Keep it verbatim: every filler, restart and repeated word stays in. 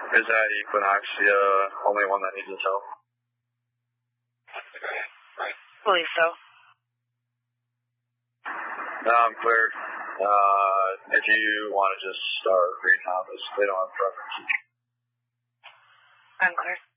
Is that Equinox the uh, only one that needs his help? Believe so. No, I'm clear. Uh, if you want to just start reading off this, they don't have preferences. I'm clear.